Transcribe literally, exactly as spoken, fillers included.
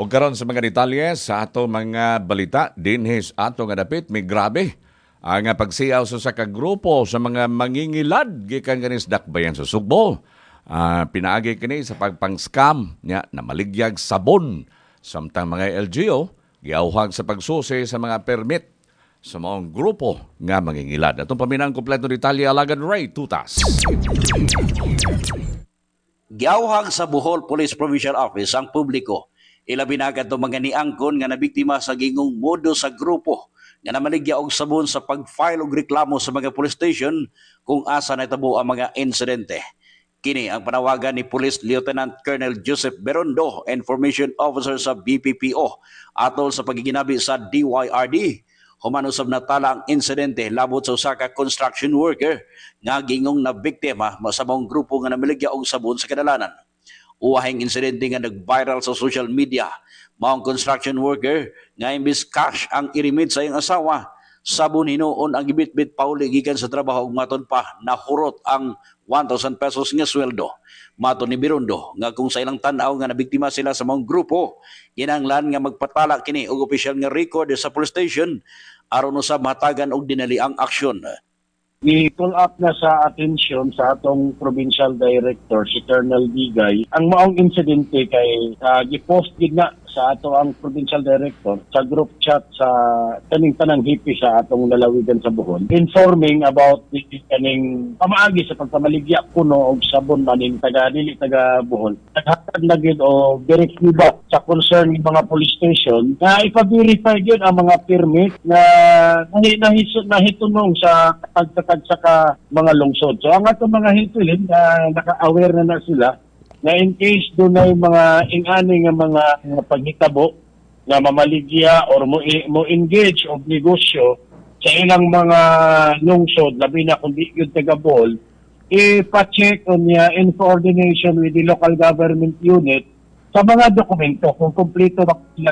O karon sa mga detalye sa ato mga balita dinhis ato nga dapit may grabe ang nga pagsiyaw sa usa ka grupo sa mga mangingilad gikan kanis dakbayan sa Sugbo. Ah, pinaagi kini sa pagpang-scam nya na maligyag sabon samtang mga L G U giawhag sa pagsusi sa mga permit sa maong grupo nga mangingilad. Atong paminang kompleto detalye alagad Ray Tutas. Giawhag sa Bohol Police Provincial Office ang publiko. Ilabi na kadto mga niangkon nga nabiktima sa gingong modo sa grupo nga namaligya og sabon sa pag-file og reklamo sa mga police station kung asa nahitabo ang mga insidente. Kini ang panawagan ni Police Lieutenant Colonel Joseph Berondo, Information Officer sa B P P O, atol sa pagiginabi sa D Y R D. Human usab natala ang insidente labot sa usa ka construction worker nga gingong na biktima sa mong grupo nga namiligya og sabon sa kadalanan. Uwahing insidente nga nag-viral sa social media. Maong construction worker nga imbis cash ang irimid sa iyang asawa, sabon hinuon ang gibitbit pauli gikan sa trabaho ug maton pa nahurot ang one thousand pesos nga sweldo. Maton ni Birondo nga kung sa ilang tan-aw nga nabiktima sila sa maong grupo, kinahanglan nga magpatala kini og opisyal nga record sa police station aron usab mahatagan og dinali ang aksyon. I-pull up na sa atensyon sa atong provincial director, si Colonel Digay, ang maong insidente kay uh, gipost gid na sa ato ang provincial director sa group chat sa kaning tanang hipi sa atong lalawigan sa Bohol, informing about the kaning pamaagi sa pagpamaligya kuno og sabon maning taga dili taga Bohol. Naghatag na gid og direktiba sa concern ng mga police station na ipa-verify gid ang mga permit na nahitunong nahitunong sa pagtatag sa ka mga lungsod. So ang atong mga hitilin na naka-aware na na sila na in case doon ay mga ingani nga mga, mga paghitabo na mamaligya or mo, mo engage o negosyo sa ilang mga lungsod, labi na kung di yun taga-Bohol, ipa-check on niya in coordination with the local government unit sa mga dokumento kung kumpleto ba sila